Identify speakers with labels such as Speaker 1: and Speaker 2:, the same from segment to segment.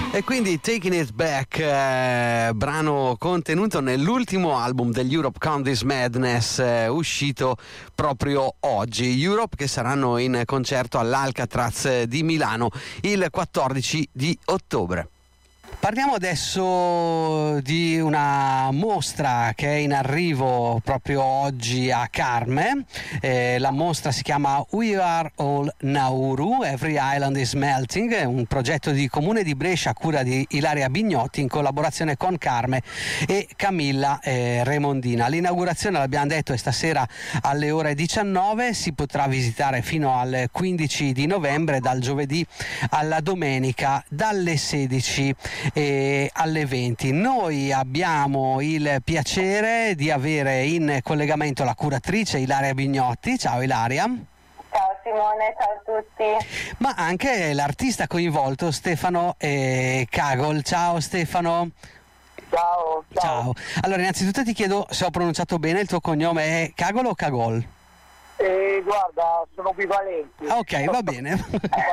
Speaker 1: E quindi Taking It Back, brano contenuto nell'ultimo album degli Europe Count This Madness, uscito proprio oggi. Europe che saranno in concerto all'Alcatraz di Milano il 14 di ottobre. Parliamo adesso di una mostra che è in arrivo proprio oggi a Carme. La mostra si chiama We Are All Nauru, Every Island is Melting, è un progetto di Comune di Brescia a cura di Ilaria Bignotti in collaborazione con Carme e Camilla Remondina. L'inaugurazione, l'abbiamo detto, è stasera alle ore 19, si potrà visitare fino al 15 di novembre, dal giovedì alla domenica dalle 16 alle 20. Noi abbiamo il piacere di avere in collegamento la curatrice Ilaria Bignotti. Ciao Ilaria.
Speaker 2: Ciao Simone, ciao a tutti.
Speaker 1: Ma anche l'artista coinvolto Stefano Cagol. Ciao Stefano.
Speaker 3: Ciao.
Speaker 1: Allora, innanzitutto ti chiedo se ho pronunciato bene, il tuo cognome è Cagol o Cagol?
Speaker 3: Guarda, sono bivalenti.
Speaker 1: Ok, va bene.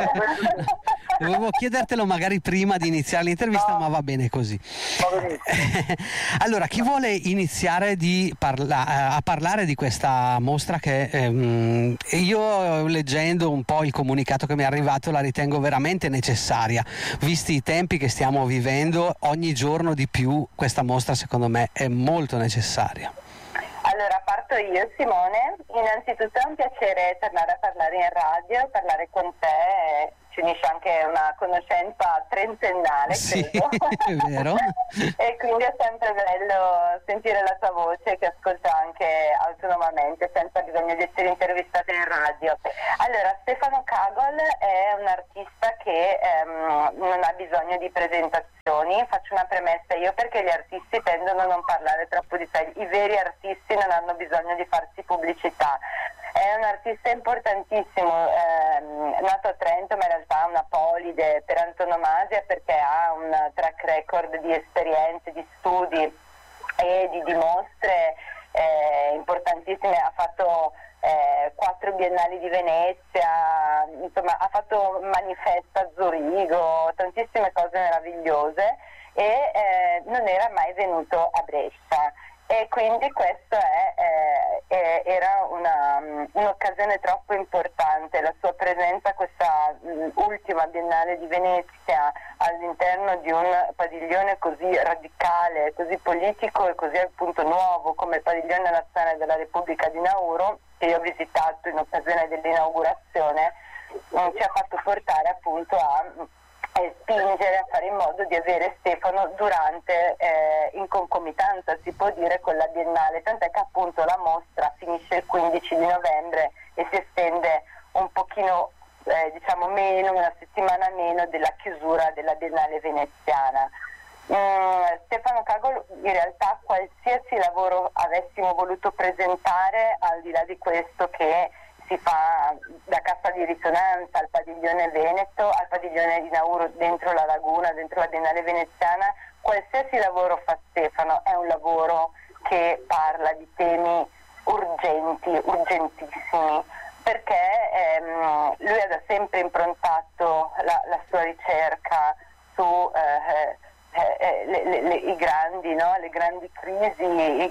Speaker 1: Dovevo chiedertelo magari prima di iniziare l'intervista, no, ma va bene così.
Speaker 3: Va benissimo.
Speaker 1: Allora, chi vuole iniziare a parlare di questa mostra che io, leggendo un po' il comunicato che mi è arrivato, la ritengo veramente necessaria, visti i tempi che stiamo vivendo, ogni giorno di più questa mostra secondo me è molto necessaria.
Speaker 2: Allora, parto io Simone. Innanzitutto è un piacere tornare a parlare in radio, parlare con te, ci unisce anche una conoscenza trentennale,
Speaker 1: sì,
Speaker 2: credo.
Speaker 1: È vero.
Speaker 2: E quindi è sempre bello sentire la tua voce che ascolto anche autonomamente, senza bisogno di essere intervistata in radio. Allora, Stefano Cagol è un artista che non ha bisogno di presentazioni. Faccio una premessa io, perché gli artisti tendono a non parlare troppo di sé. I veri artisti non hanno bisogno di farsi pubblicità. È un artista importantissimo, nato a Trento, ma in realtà è una polide per antonomasia, perché ha un track record di esperienze, di studi e di mostre importantissime. Ha fatto 4 biennali di Venezia, insomma ha fatto manifesta a Zurigo, tantissime cose meravigliose, e non era mai venuto a Brescia. E quindi questo era un'occasione troppo importante. La sua presenza a questa ultima Biennale di Venezia all'interno di un padiglione così radicale, così politico e così appunto nuovo come il Padiglione Nazionale della Repubblica di Nauru, che io ho visitato in occasione dell'inaugurazione, ci ha fatto portare appunto a spingere a fare in modo di avere Stefano durante, in concomitanza si può dire, con la Biennale, tant'è che appunto la mostra finisce il 15 di novembre e si estende un pochino diciamo meno, una settimana meno della chiusura della Biennale veneziana. Stefano Cagol, in realtà qualsiasi lavoro avessimo voluto presentare, al di là di questo che si fa da Cassa di Risonanza al Padiglione Veneto, al Padiglione di Nauru, dentro la laguna, dentro la Biennale veneziana, qualsiasi lavoro fa Stefano è un lavoro che parla di temi urgenti, urgentissimi, perché lui ha da sempre improntato la sua ricerca su le grandi, no? Le grandi crisi,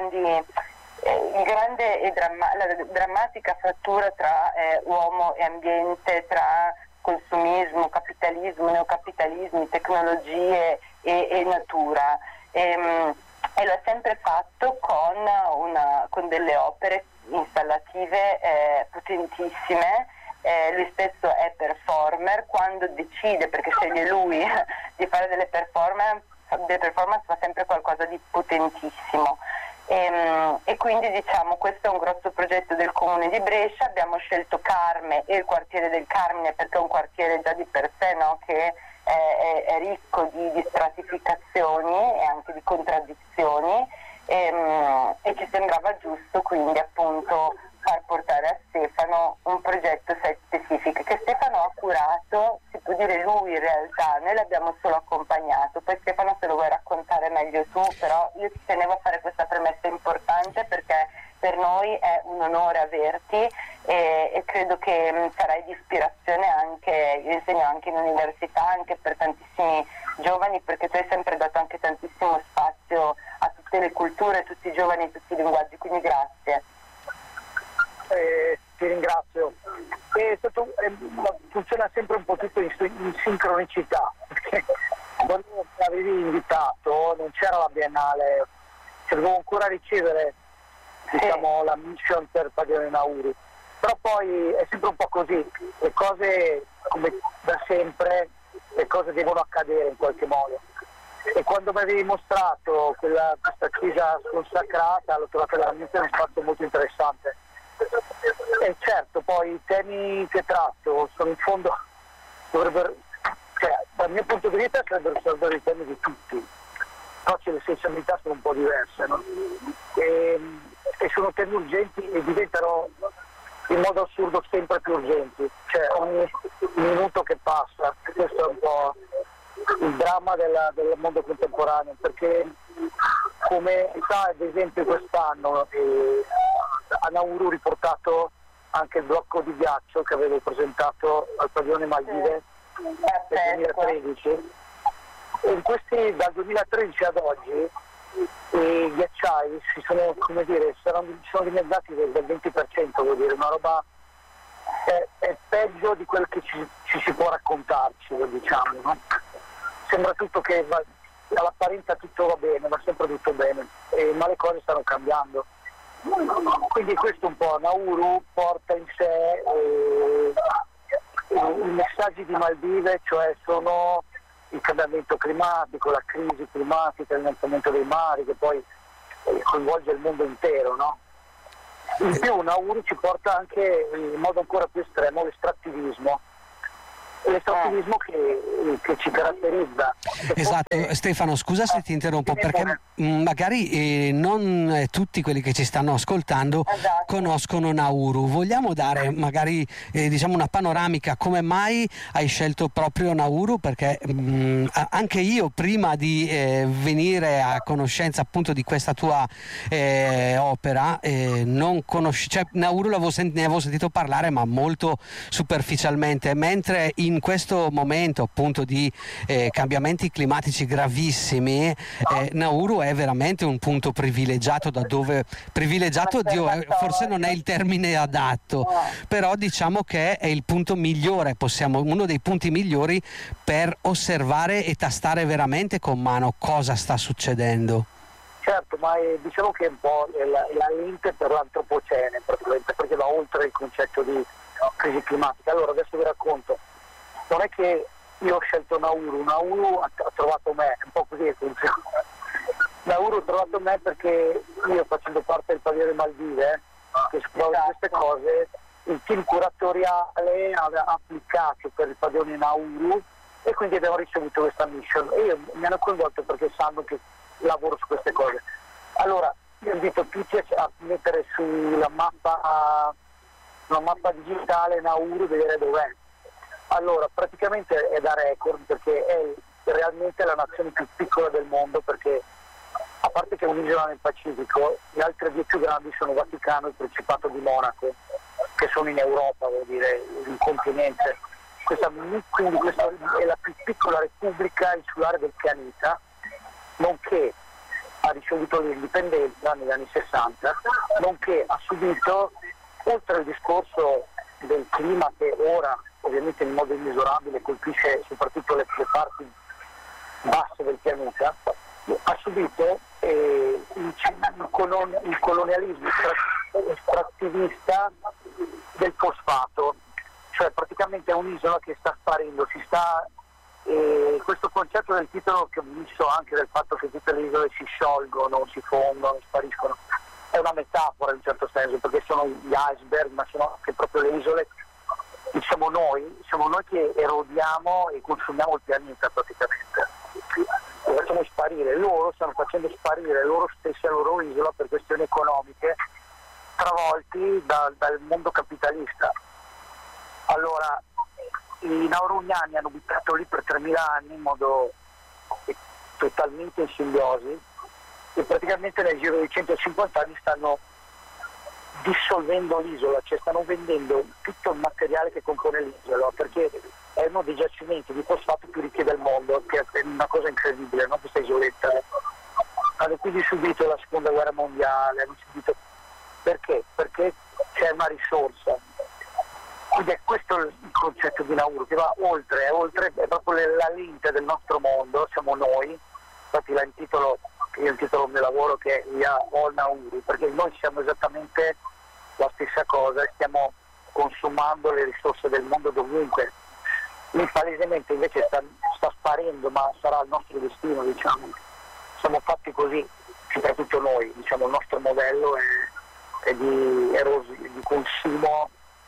Speaker 2: la drammatica frattura tra uomo e ambiente, tra consumismo, capitalismo, neocapitalismi, tecnologie e natura, e lo ha sempre fatto con delle opere installative potentissime. Lui stesso è performer, quando decide, perché sceglie lui di fare delle performance fa sempre qualcosa di potentissimo. E quindi diciamo questo è un grosso progetto del Comune di Brescia. Abbiamo scelto Carme e il quartiere del Carmine perché è un quartiere già di per sé, no? Che è ricco di stratificazioni e anche di contraddizioni, e ci sembrava giusto quindi appunto far portare a Stefano un progetto specifico che Stefano ha curato, si può dire lui in realtà, noi l'abbiamo solo accompagnato. Poi Stefano, se lo vuoi raccontare meglio tu, però io ci tenevo a fare questa premessa importante perché per noi è un onore averti e credo che sarai di ispirazione anche, io insegno anche in università, anche per tantissimi giovani, perché tu hai sempre dato anche tantissimo spazio a tutte le culture, tutti i giovani, tutti i linguaggi, quindi grazie.
Speaker 3: Ti ringrazio. Funziona sempre un po' tutto in sincronicità, perché quando mi avevi invitato non c'era la Biennale, dovevo ancora ricevere la mission per Padione Nauru, però poi è sempre un po' così, le cose come da sempre, le cose devono accadere in qualche modo, e quando mi avevi mostrato questa chiesa consacrata l'ho trovata veramente uno spazio molto interessante. E certo, poi i temi che tratto sono in fondo, dal mio punto di vista sarebbero i temi di tutti, però le sensibilità sono un po' diverse, no? E sono temi urgenti e diventano in modo assurdo sempre più urgenti, cioè ogni minuto che passa, questo è un po' il dramma del mondo contemporaneo, perché come sa, ad esempio quest'anno a Nauru ho riportato anche il blocco di ghiaccio che avevo presentato al Padione Maldive nel 2013, e dal 2013 ad oggi i ghiacciai sono dimezzati del 20%, vuol dire una roba è peggio di quello che ci si può raccontarci, diciamo, no? Sembra tutto che all'apparenza tutto va bene, va sempre tutto bene, ma le cose stanno cambiando. Quindi questo un po' Nauru porta in sé i messaggi di Maldive, cioè sono il cambiamento climatico, la crisi climatica, l'innalzamento dei mari che poi coinvolge il mondo intero, no? In più Nauru ci porta anche in modo ancora più estremo l'estrattivismo che ci caratterizza.
Speaker 1: Esatto, Stefano, scusa se ti interrompo, perché magari non tutti quelli che ci stanno ascoltando conoscono Nauru. Vogliamo dare magari una panoramica, come mai hai scelto proprio Nauru? Perché anche io prima di venire a conoscenza appunto di questa tua opera non Nauru ne avevo sentito parlare, ma molto superficialmente, mentre in questo momento appunto di cambiamenti climatici gravissimi Nauru è veramente un punto privilegiato, forse non è il termine adatto, però diciamo che è il punto migliore, uno dei punti migliori per osservare e tastare veramente con mano cosa sta succedendo.
Speaker 3: Certo, ma diciamo che è un po' la lente per l'antropocene, praticamente, perché va oltre il concetto di crisi climatica. Allora adesso vi racconto. Non è che io ho scelto Nauru ha trovato me, è un po' così che funziona. Nauru ha trovato me perché io, facendo parte del Padione Maldive, che si trova in queste cose, il team curatoriale aveva applicato per il Padione Nauru e quindi abbiamo ricevuto questa mission, e mi hanno coinvolto perché sanno che lavoro su queste cose. Allora io invito tutti a mettere sulla mappa digitale Nauru, vedere dov'è. Allora, praticamente è da record, perché è realmente la nazione più piccola del mondo, perché a parte che è un'isola nel Pacifico, le altre due più grandi sono Vaticano e il Principato di Monaco, che sono in Europa, vuol dire un continente. Quindi questa è la più piccola repubblica insulare del pianeta, nonché ha ricevuto l'indipendenza negli anni 60, nonché ha subito, oltre al discorso del clima che ora ovviamente in modo immisurabile colpisce soprattutto le parti basse del pianeta, ha subito il colonialismo estrattivista del fosfato, cioè praticamente è un'isola che sta sparendo, questo concetto del titolo, che ho visto anche del fatto che tutte le isole si sciolgono, si fondono, spariscono, è una metafora in un certo senso, perché sono gli iceberg, ma sono anche proprio le isole. Siamo noi che erodiamo e consumiamo il pianeta praticamente, lo facciamo sparire. Loro stanno facendo sparire loro stessi la loro isola per questioni economiche, travolti dal mondo capitalista. Allora i nauruniani hanno abitato lì per 3.000 anni in modo totalmente in simbiosi, e praticamente nel giro di 150 anni stanno dissolvendo l'isola, cioè stanno vendendo tutto il materiale che compone l'isola, perché è uno dei giacimenti di fosfato più ricchi del mondo, che è una cosa incredibile, no? Questa isoletta. Hanno quindi subito la seconda guerra mondiale, hanno subito... Perché? Perché c'è una risorsa. Quindi è questo il concetto di Nauru, che va oltre, è proprio la lente del nostro mondo, siamo noi. Infatti io intitolo il mio lavoro che è Via All Nauru, perché noi siamo esattamente la stessa cosa e stiamo consumando le risorse del mondo dovunque. Lì palesemente invece sta sparendo, ma sarà il nostro destino, diciamo. Siamo fatti così, soprattutto noi, diciamo, il nostro modello è di consumo,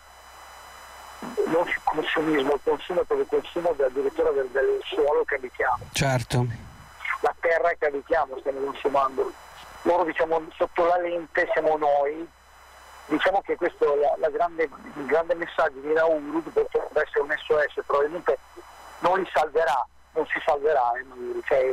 Speaker 3: non consumismo, il consumo per il consumo addirittura del suolo che abitiamo.
Speaker 1: Certo.
Speaker 3: La terra che abitiamo stiamo consumando. Loro, diciamo, sotto la lente siamo noi. Diciamo che questo è il grande messaggio di Nauru, che potrebbe essere un SOS, probabilmente non li salverà, non si salverà, cioè,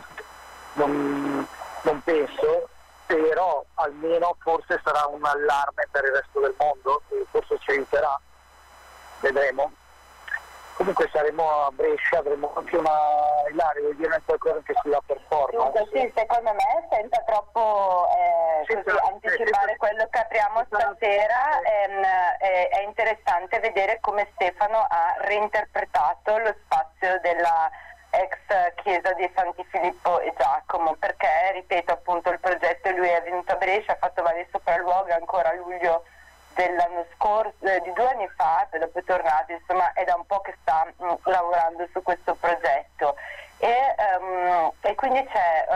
Speaker 3: non penso, però almeno forse sarà un allarme per il resto del mondo, forse ci aiuterà, vedremo. Comunque saremo a Brescia, avremo anche Ilaria, vuoi dire qualcosa anche sulla performance?
Speaker 2: Sì, secondo me, senza troppo anticipare quello che apriamo stasera, è interessante vedere come Stefano ha reinterpretato lo spazio della ex chiesa di Santi Filippo e Giacomo, perché, ripeto, appunto il progetto, lui è venuto a Brescia, ha fatto vari sopralluoghi ancora a luglio dell'anno scorso, di 2 anni fa, poi dopo è tornato, insomma è da un po' che sta lavorando su questo progetto e quindi c'è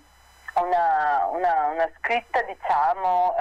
Speaker 2: una scritta, diciamo,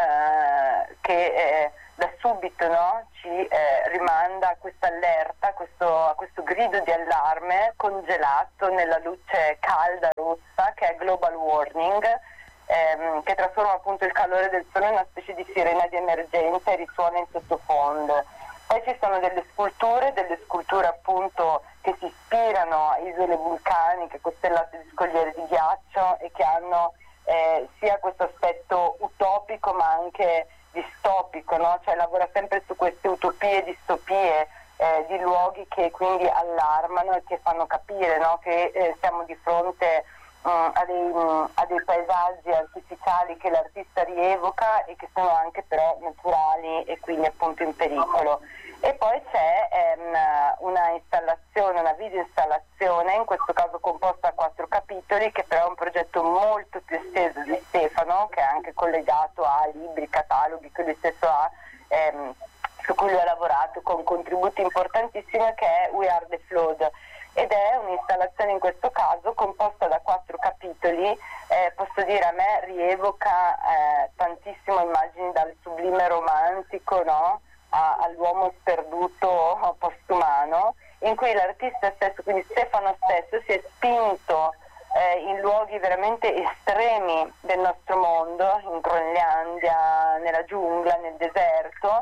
Speaker 2: che da subito, no, ci rimanda a questa allerta, a questo grido di allarme congelato nella luce calda rossa che è global warming, che trasforma appunto il calore del sole in una specie di sirena di emergenza e risuona in sottofondo. Poi ci sono delle sculture appunto che si ispirano a isole vulcaniche costellate di scogliere di ghiaccio e che hanno sia questo aspetto utopico ma anche distopico, no? Cioè lavora sempre su queste utopie e distopie di luoghi che quindi allarmano e che fanno capire, no? Che siamo di fronte a dei paesaggi artificiali che l'artista rievoca e che sono anche però naturali e quindi appunto in pericolo. E poi c'è una installazione, una video installazione, in questo caso composta a 4 capitoli, che però è un progetto molto più esteso di Stefano, che è anche collegato a libri, cataloghi che lui stesso ha, su cui lui ha lavorato con contributi importantissimi, che è We Are the Flood. Ed è un'installazione in questo caso composta da 4 capitoli, posso dire a me rievoca tantissimo immagini dal sublime romantico, no? All'uomo sperduto postumano, in cui l'artista stesso, quindi Stefano stesso, si è spinto in luoghi veramente estremi del nostro mondo, in Groenlandia, nella giungla, nel deserto,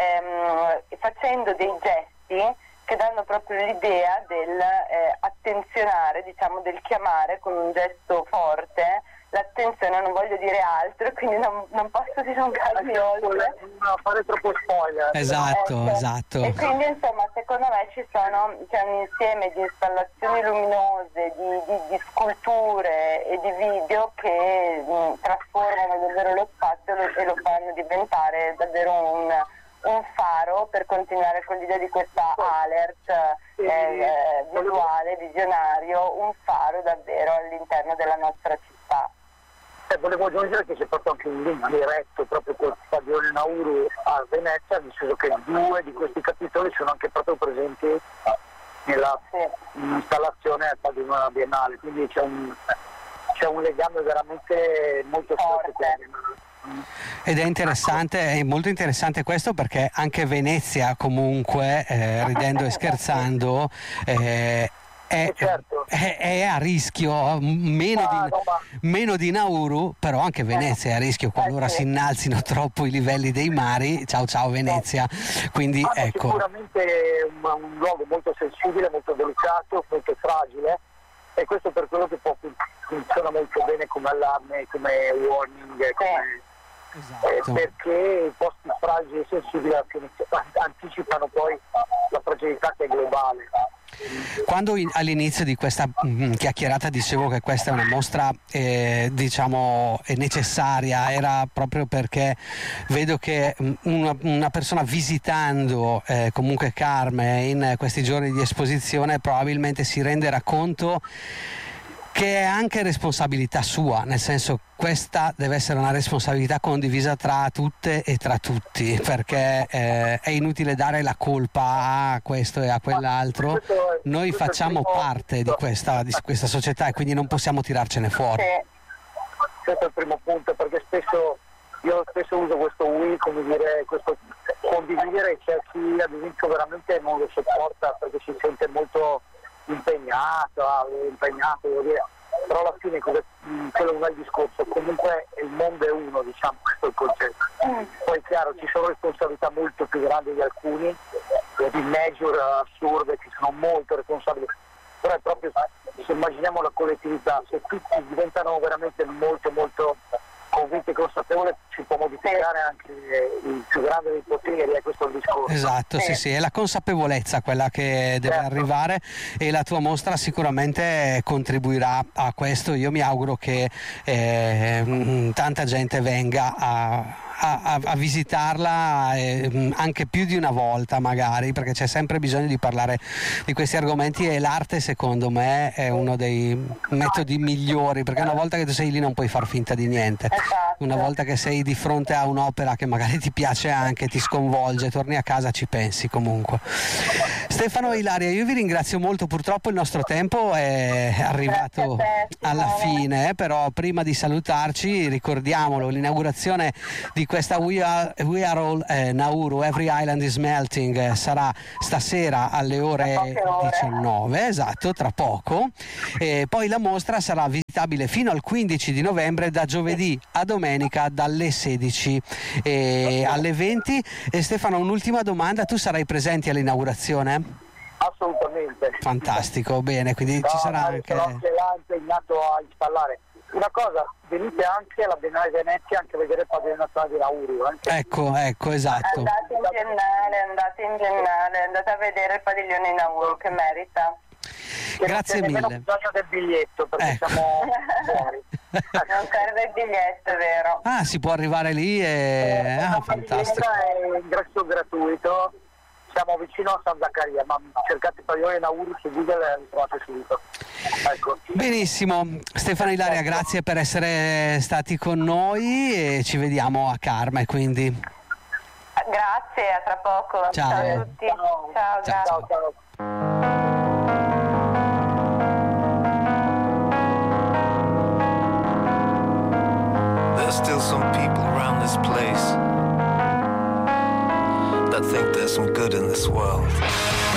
Speaker 2: facendo dei gesti che danno proprio l'idea del attenzionare, diciamo, del chiamare con un gesto forte l'attenzione, non voglio dire altro, quindi non posso dilungarmi oltre.
Speaker 3: Non fare troppo spoiler.
Speaker 1: Esatto.
Speaker 2: E quindi insomma secondo me c'è un insieme di installazioni luminose, di sculture e di video che trasformano davvero lo spazio e lo fanno diventare davvero un faro per continuare con l'idea di questa alert visuale, visionario, un faro davvero all'interno della nostra città.
Speaker 3: Volevo aggiungere che c'è proprio anche un link diretto proprio col padiglione Nauru a Venezia, nel senso che 2 di questi capitoli sono anche proprio presenti nella installazione al padiglione biennale, quindi c'è un legame veramente molto forte.
Speaker 1: Ed è interessante, è molto interessante questo, perché anche Venezia comunque, ridendo e scherzando, è a rischio, meno di Nauru, però anche Venezia è a rischio qualora si innalzino troppo i livelli dei mari. Ciao Venezia. Quindi ecco.
Speaker 3: Sicuramente un luogo molto sensibile, molto delicato, molto fragile, e questo per quello che funziona molto bene come allarme, come warning,
Speaker 1: Esatto.
Speaker 3: perché i posti fragili e sensibili anticipano poi la fragilità che è globale.
Speaker 1: Quando all'inizio di questa chiacchierata dicevo che questa è una mostra diciamo necessaria, era proprio perché vedo che una persona visitando comunque Carme in questi giorni di esposizione probabilmente si renderà conto che è anche responsabilità sua, nel senso questa deve essere una responsabilità condivisa tra tutte e tra tutti, perché è inutile dare la colpa a questo e a quell'altro. Noi facciamo parte di questa società e quindi non possiamo tirarcene fuori.
Speaker 3: Questo è il primo punto, perché io spesso uso questo we, come dire, questo condividere, c'è chi ad esempio veramente non lo sopporta perché si sente molto impegnato, devo dire. Però alla fine quello non è il discorso, comunque il mondo è uno, diciamo, questo è il concetto. Poi è chiaro, ci sono responsabilità molto più grandi di alcuni, di measure assurde che sono molto responsabili, però è proprio, se immaginiamo la collettività, se tutti diventano veramente molto molto convinti e consapevoli, si può modificare anche il più grande dei poteri, è questo il discorso.
Speaker 1: Esatto, sì, è la consapevolezza quella che deve arrivare e la tua mostra sicuramente contribuirà a questo. Io mi auguro che tanta gente venga a visitarla anche più di una volta magari, perché c'è sempre bisogno di parlare di questi argomenti e l'arte secondo me è uno dei metodi migliori, perché una volta che tu sei lì non puoi far finta di niente. Una volta che sei di fronte a un'opera che magari ti piace anche, ti sconvolge, torni a casa, ci pensi comunque. Stefano e Ilaria, io vi ringrazio molto, purtroppo il nostro tempo è arrivato alla fine, però prima di salutarci ricordiamolo, l'inaugurazione di questa We Are All Nauru, Every Island is Melting sarà stasera alle ore 19, esatto, tra poco, e poi la mostra sarà visitabile fino al 15 di novembre da giovedì a domenica dalle 16 alle 20. E Stefano, un'ultima domanda, tu sarai presente all'inaugurazione?
Speaker 3: Assolutamente.
Speaker 1: Fantastico, bene, quindi ci sarà anche...
Speaker 3: Sono anche là impegnato a installare. Una cosa, venite anche alla Biennale Venezia anche a vedere il padiglione nazionale di Nauru.
Speaker 1: Ecco, esatto.
Speaker 2: Andate in biennale, andate a vedere il padiglione Nauru, che merita.
Speaker 1: Grazie mille.
Speaker 3: Non bisogno del biglietto perché siamo fuori.
Speaker 2: Non serve il biglietto, è vero.
Speaker 1: Ah, si può arrivare lì e... fantastico.
Speaker 3: È ingresso gratuito. Siamo vicino a San Zaccaria, ma cercate il padiglione Nauru su Google e li trovate subito. Ecco.
Speaker 1: Benissimo, Stefano e Ilaria, grazie per essere stati con noi e ci vediamo a Carme, quindi.
Speaker 2: Grazie, a tra poco.
Speaker 1: Ciao
Speaker 2: a tutti. Ciao, grazie.
Speaker 3: Ciao.
Speaker 4: There's still some people around this place that think there's some good in this world.